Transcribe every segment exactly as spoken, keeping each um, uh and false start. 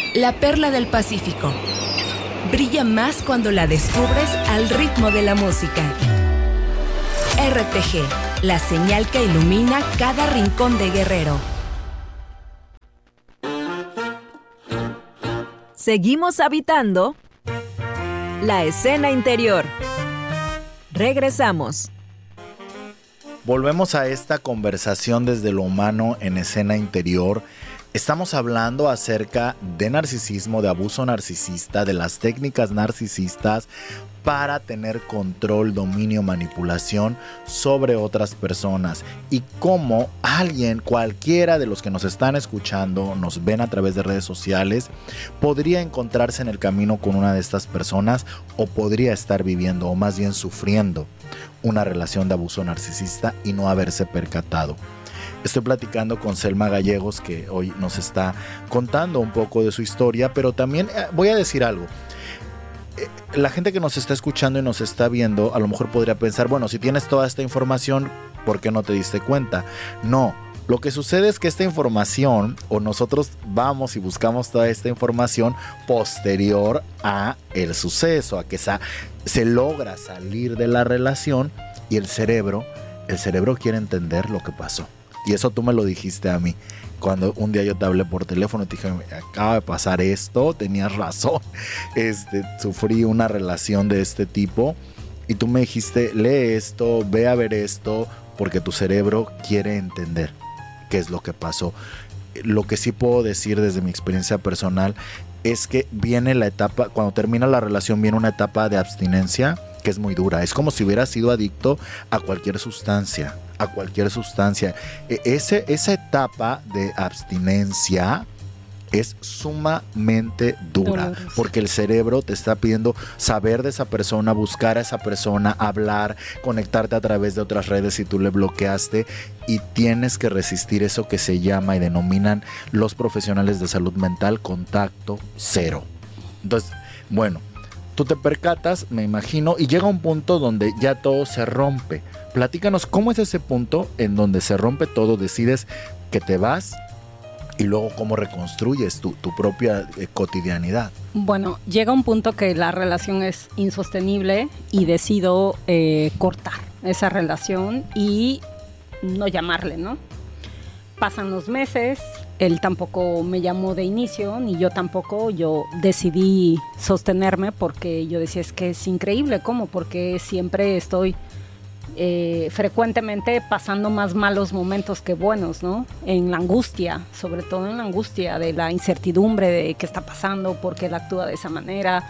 La perla del Pacífico. Brilla más cuando la descubres al ritmo de la música. R T G, la señal que ilumina cada rincón de Guerrero. Seguimos habitando la escena interior. Regresamos. Volvemos a esta conversación desde lo humano en escena interior. Estamos hablando acerca de narcisismo, de abuso narcisista, de las técnicas narcisistas para tener control, dominio, manipulación sobre otras personas y cómo alguien, cualquiera de los que nos están escuchando, nos ven a través de redes sociales, podría encontrarse en el camino con una de estas personas o podría estar viviendo o más bien sufriendo una relación de abuso narcisista y no haberse percatado. Estoy platicando con Selma Gallegos, que hoy nos está contando un poco de su historia, pero también eh, voy a decir algo. Eh, la gente que nos está escuchando y nos está viendo, a lo mejor podría pensar, bueno, si tienes toda esta información, ¿por qué no te diste cuenta? No, lo que sucede es que esta información, o nosotros vamos y buscamos toda esta información posterior a el suceso, a que sa- se logra salir de la relación y el cerebro, el cerebro quiere entender lo que pasó. Y eso tú me lo dijiste a mí. Cuando un día yo te hablé por teléfono, te dije, acaba de pasar esto, tenías razón. Este, sufrí una relación de este tipo. Y tú me dijiste, lee esto, ve a ver esto, porque tu cerebro quiere entender qué es lo que pasó. Lo que sí puedo decir desde mi experiencia personal es que viene la etapa, cuando termina la relación, viene una etapa de abstinencia que es muy dura. Es como si hubiera sido adicto a cualquier sustancia. a cualquier sustancia. Ese, esa etapa de abstinencia es sumamente dura, dolorosa, porque el cerebro te está pidiendo saber de esa persona, buscar a esa persona, hablar, conectarte a través de otras redes si tú le bloqueaste, y tienes que resistir eso que se llama y denominan los profesionales de salud mental contacto cero. Entonces, bueno, tú te percatas, me imagino, y llega un punto donde ya todo se rompe. Platícanos, ¿cómo es ese punto en donde se rompe todo, decides que te vas y luego cómo reconstruyes tu, tu propia eh, cotidianidad? Bueno, llega un punto que la relación es insostenible y decido eh, cortar esa relación y no llamarle, ¿no? Pasan los meses, él tampoco me llamó de inicio, ni yo tampoco. Yo decidí sostenerme porque yo decía, es que es increíble, ¿cómo? Porque siempre estoy eh, frecuentemente pasando más malos momentos que buenos, ¿no? En la angustia, sobre todo en la angustia de la incertidumbre de qué está pasando, por qué él actúa de esa manera,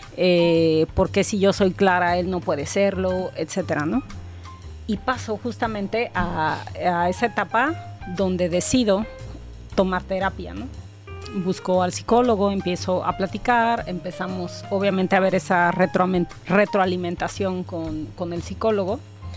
eh, por qué si yo soy clara él no puede serlo, etcétera, ¿no? Y paso justamente a, a esa etapa donde decido tomar terapia, ¿no? Busco al psicólogo, empiezo a platicar, empezamos obviamente a ver esa retro, retroalimentación con, con el psicólogo.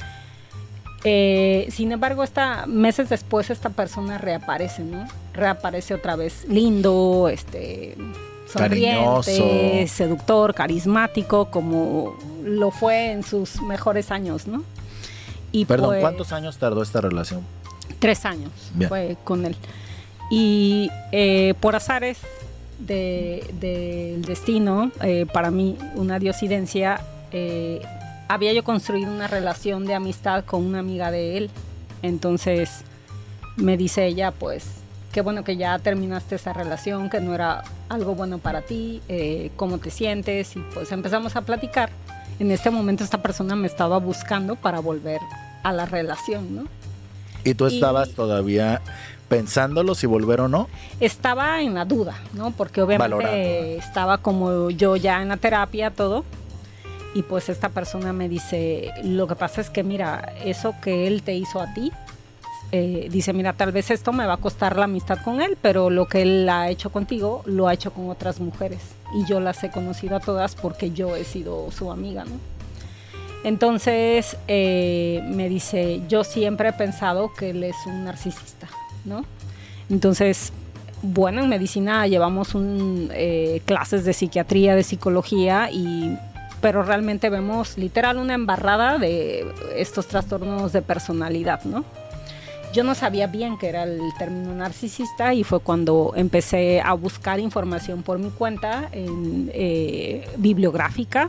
Eh, sin embargo, esta, meses después esta persona reaparece, ¿no? Reaparece otra vez lindo, este, sonriente, cariñoso, seductor, carismático, como lo fue en sus mejores años, ¿no? Y Perdón, pues, ¿cuántos años tardó esta relación? Tres años Bien. fue con él. Y eh, por azares del de, de destino, eh, para mí una diosidencia, eh, había yo construido una relación de amistad con una amiga de él. Entonces me dice ella, pues, qué bueno que ya terminaste esa relación, que no era algo bueno para ti, eh, cómo te sientes, y pues empezamos a platicar. En este momento esta persona me estaba buscando para volver a la relación, ¿no? ¿Y tú estabas Y- todavía pensándolo si volver o no? Estaba en la duda, ¿no? Porque obviamente Valorando. estaba como yo ya en la terapia, todo. Y pues esta persona me dice, lo que pasa es que mira, eso que él te hizo a ti, eh, dice, mira, tal vez esto me va a costar la amistad con él, pero lo que él ha hecho contigo, lo ha hecho con otras mujeres. Y yo las he conocido a todas porque yo he sido su amiga, ¿no? Entonces eh, me dice, yo siempre he pensado que él es un narcisista, ¿no? Entonces, bueno, en medicina llevamos un, eh, clases de psiquiatría, de psicología, y, pero realmente vemos literal una embarrada de estos trastornos de personalidad, ¿no? yo no sabía bien qué era el término narcisista y fue cuando empecé a buscar información por mi cuenta en, eh, bibliográfica,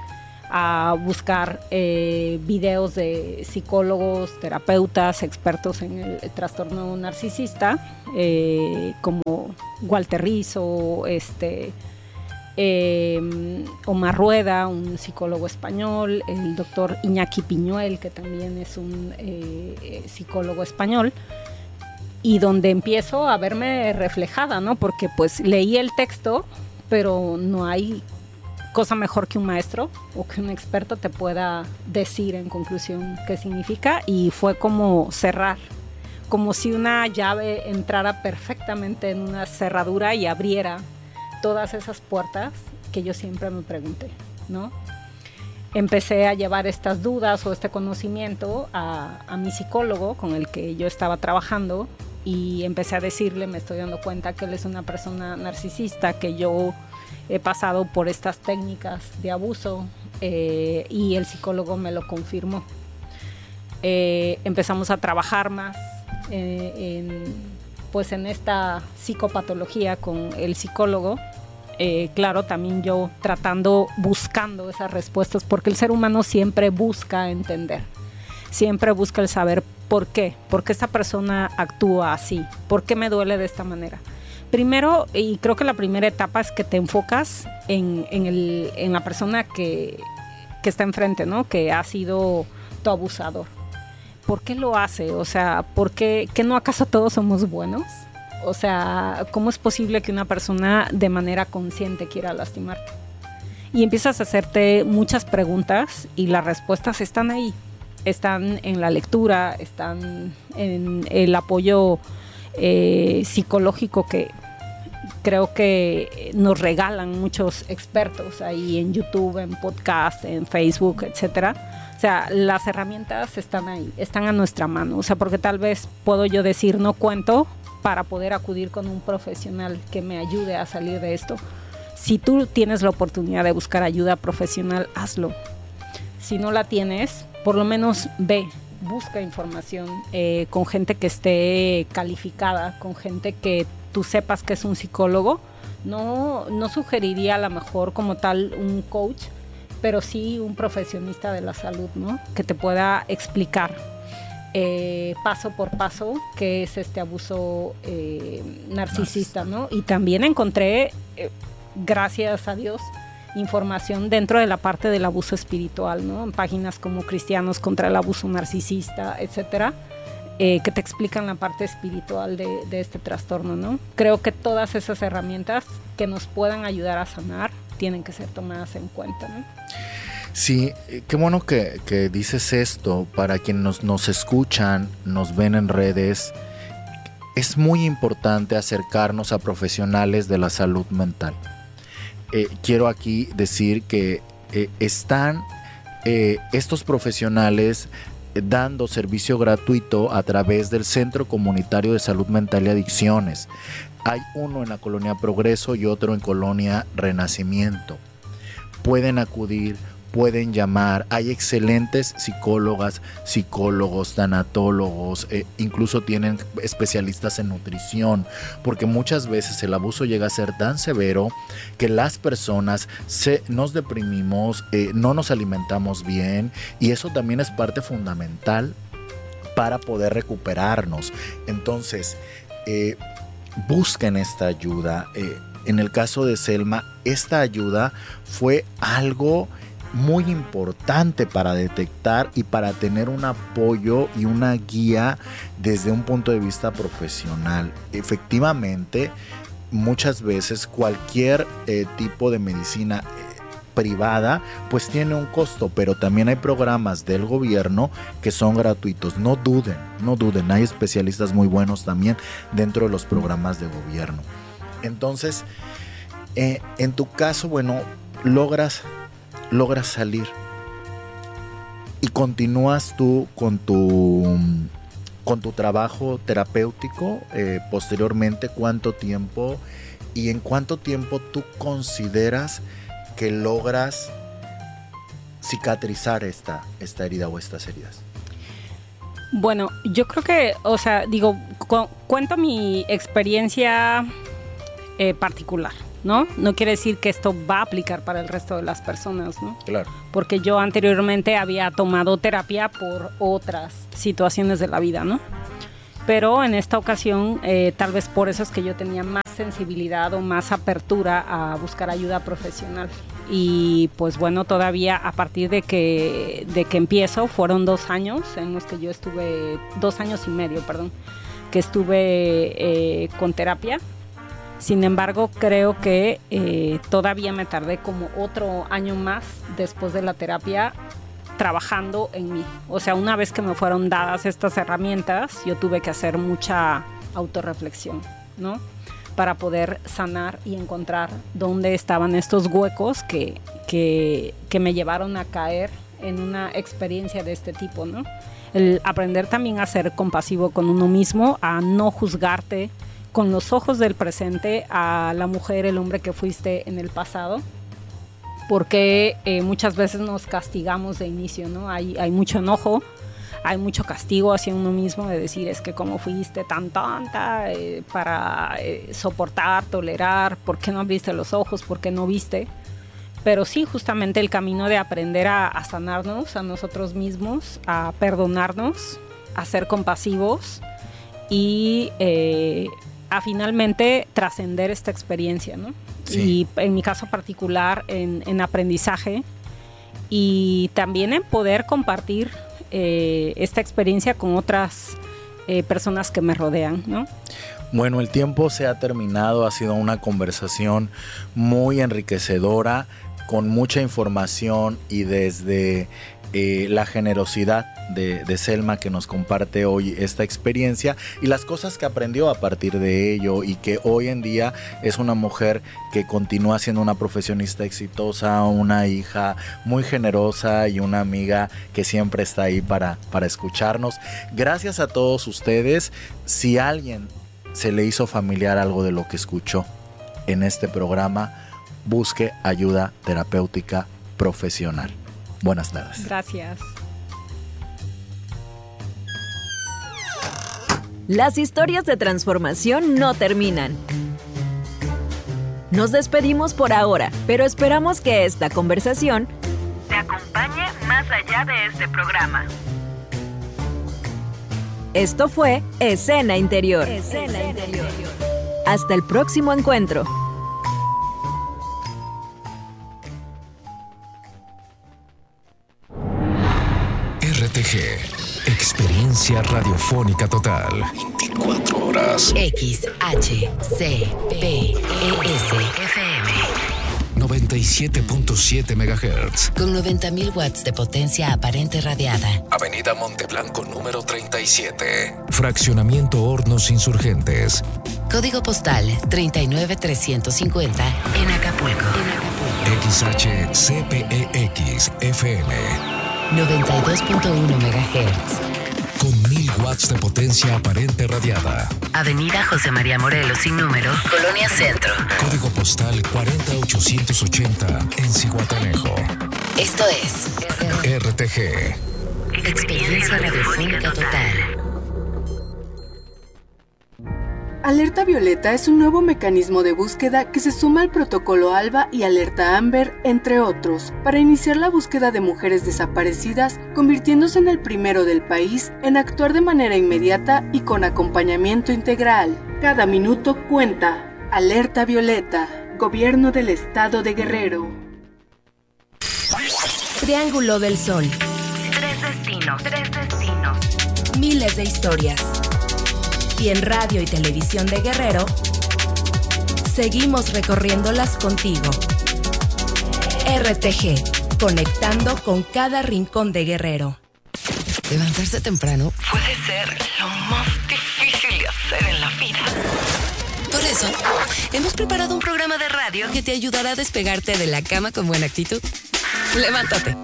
a buscar eh, videos de psicólogos, terapeutas, expertos en el, el trastorno narcisista, eh, como Walter Rizzo, este, eh, Omar Rueda, un psicólogo español, el doctor Iñaki Piñuel, que también es un eh, psicólogo español, y donde empiezo a verme reflejada, ¿no? Porque pues leí el texto, pero no hay cosa mejor que un maestro o que un experto te pueda decir en conclusión qué significa, y fue como cerrar, como si una llave entrara perfectamente en una cerradura y abriera todas esas puertas que yo siempre me pregunté, ¿no? Empecé a llevar estas dudas o este conocimiento a, a mi psicólogo con el que yo estaba trabajando, y empecé a decirle, me estoy dando cuenta que él es una persona narcisista, que yo he pasado por estas técnicas de abuso, eh, y el psicólogo me lo confirmó. Eh, empezamos a trabajar más eh, en, pues en esta psicopatología con el psicólogo. Eh, claro, también yo tratando, buscando esas respuestas, porque el ser humano siempre busca entender, siempre busca el saber por qué, por qué esta persona actúa así, por qué me duele de esta manera. Primero, y creo que la primera etapa es que te enfocas en, en, el, en la persona que, que está enfrente, ¿no? Que ha sido tu abusador. ¿Por qué lo hace? O sea, ¿por qué, ¿qué no acaso todos somos buenos? O sea, ¿cómo es posible que una persona de manera consciente quiera lastimarte? Y empiezas a hacerte muchas preguntas y las respuestas están ahí. Están en la lectura, están en el apoyo eh, psicológico que creo que nos regalan muchos expertos ahí en YouTube, en podcast, en Facebook, etcétera. O sea, las herramientas están ahí, están a nuestra mano. O sea, porque tal vez puedo yo decir, no cuento para poder acudir con un profesional que me ayude a salir de esto. Si tú tienes la oportunidad de buscar ayuda profesional, hazlo. Si no la tienes, por lo menos ve, busca información eh, con gente que esté calificada, con gente que tú sepas que es un psicólogo. No, no sugeriría a lo mejor como tal un coach, pero sí un profesionista de la salud, ¿no? Que te pueda explicar eh, paso por paso qué es este abuso eh, narcisista, ¿no? Y también encontré, eh, gracias a Dios, información dentro de la parte del abuso espiritual, ¿no? En páginas como Cristianos contra el Abuso Narcisista, etcétera, eh, que te explican la parte espiritual de, de este trastorno, ¿no? Creo que todas esas herramientas que nos puedan ayudar a sanar tienen que ser tomadas en cuenta, ¿no? Sí, qué bueno que, que dices esto. Para quienes nos, nos escuchan, nos ven en redes, es muy importante acercarnos a profesionales de la salud mental. Eh, quiero aquí decir que eh, están eh, estos profesionales eh, dando servicio gratuito a través del Centro Comunitario de Salud Mental y Adicciones. Hay uno en la Colonia Progreso y otro en Colonia Renacimiento. Pueden acudir, pueden llamar. Hay excelentes psicólogas, psicólogos, tanatólogos, eh, incluso tienen especialistas en nutrición, porque muchas veces el abuso llega a ser tan severo que las personas se, nos deprimimos, eh, no nos alimentamos bien, y eso también es parte fundamental para poder recuperarnos. Entonces, eh, busquen esta ayuda. Eh, en el caso de Selma, esta ayuda fue algo muy importante para detectar y para tener un apoyo y una guía desde un punto de vista profesional. Efectivamente, muchas veces cualquier eh, tipo de medicina eh, privada pues tiene un costo, pero también hay programas del gobierno que son gratuitos. No duden, no duden, hay especialistas muy buenos también dentro de los programas de gobierno. Entonces, eh, en tu caso, bueno, logras logras salir y continúas tú con tu con tu trabajo terapéutico. Eh, posteriormente, ¿cuánto tiempo y en cuánto tiempo tú consideras que logras cicatrizar esta, esta herida o estas heridas? Bueno, yo creo que, o sea, digo, cu- cuento mi experiencia eh, particular, ¿no? No quiere decir que esto va a aplicar para el resto de las personas, ¿no? Claro. Porque yo anteriormente había tomado terapia por otras situaciones de la vida, ¿no? Pero en esta ocasión, eh, tal vez por eso es que yo tenía más sensibilidad o más apertura a buscar ayuda profesional. Y pues bueno, todavía a partir de que, de que empiezo, fueron dos años en los que yo estuve, dos años y medio, perdón, que estuve eh, con terapia. Sin embargo, creo que eh, todavía me tardé como otro año más después de la terapia trabajando en mí. O sea, una vez que me fueron dadas estas herramientas, yo tuve que hacer mucha autorreflexión, ¿no? Para poder sanar y encontrar dónde estaban estos huecos que, que, que me llevaron a caer en una experiencia de este tipo, ¿no? El aprender también a ser compasivo con uno mismo, a no juzgarte con los ojos del presente a la mujer, el hombre que fuiste en el pasado, porque eh, muchas veces nos castigamos de inicio, ¿no? Hay, hay mucho enojo, hay mucho castigo hacia uno mismo de decir, es que cómo fuiste tan tonta eh, para eh, soportar, tolerar, ¿por qué no abriste los ojos? ¿Por qué no viste? Pero sí, justamente el camino de aprender a, a sanarnos a nosotros mismos, a perdonarnos, a ser compasivos y eh, a finalmente trascender esta experiencia, ¿no? Sí. Y en mi caso particular en, en aprendizaje y también en poder compartir eh, esta experiencia con otras eh, personas que me rodean, ¿no? Bueno, el tiempo se ha terminado, ha sido una conversación muy enriquecedora, con mucha información y desde eh, la generosidad de, de Selma, que nos comparte hoy esta experiencia y las cosas que aprendió a partir de ello, y que hoy en día es una mujer que continúa siendo una profesionista exitosa, una hija muy generosa y una amiga que siempre está ahí para, para escucharnos. Gracias a todos ustedes. Si a alguien se le hizo familiar algo de lo que escuchó en este programa, busque ayuda terapéutica profesional. Buenas tardes. Gracias. Las historias de transformación no terminan. Nos despedimos por ahora, pero esperamos que esta conversación te acompañe más allá de este programa. Esto fue Escena Interior. Escena Interior. Hasta el próximo encuentro. R T G, experiencia radiofónica total. veinticuatro horas. X H C P E S F M noventa y siete punto siete megahertz. con noventa mil watts de potencia aparente radiada. Avenida Monteblanco número treinta y siete. Fraccionamiento Hornos Insurgentes. Código postal treinta y nueve trescientos cincuenta en Acapulco. X H C P E X F M noventa y dos punto uno megahertz. con mil watts de potencia aparente radiada. Avenida José María Morelos sin número, Colonia Centro. Código postal cuarenta ochocientos ochenta en Zihuatanejo. Esto es R T G. Experiencia radiofónica total. Alerta Violeta es un nuevo mecanismo de búsqueda que se suma al protocolo ALBA y Alerta Amber, entre otros, para iniciar la búsqueda de mujeres desaparecidas, convirtiéndose en el primero del país en actuar de manera inmediata y con acompañamiento integral. Cada minuto cuenta. Alerta Violeta, Gobierno del Estado de Guerrero. Triángulo del Sol. Tres destinos, tres destinos. Miles de historias. Y en radio y televisión de Guerrero, seguimos recorriéndolas contigo. R T G, conectando con cada rincón de Guerrero. Levantarse temprano Puede ser lo más difícil de hacer en la vida. Por eso, hemos preparado un programa de radio que te ayudará a despegarte de la cama con buena actitud. Levántate.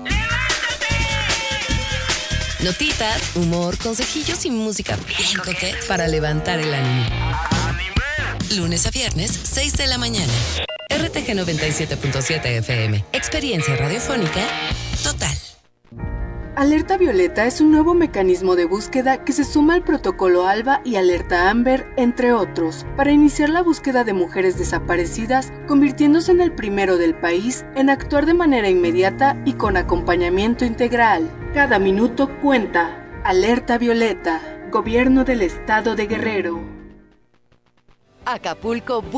Notitas, humor, consejillos y música bien coqueta para levantar el ánimo. Lunes a viernes, seis de la mañana. R T G noventa y siete punto siete F M. Experiencia radiofónica total. Alerta Violeta es un nuevo mecanismo de búsqueda que se suma al protocolo ALBA y Alerta AMBER, entre otros, para iniciar la búsqueda de mujeres desaparecidas, convirtiéndose en el primero del país en actuar de manera inmediata y con acompañamiento integral. Cada minuto cuenta. Alerta Violeta, Gobierno del Estado de Guerrero. Acapulco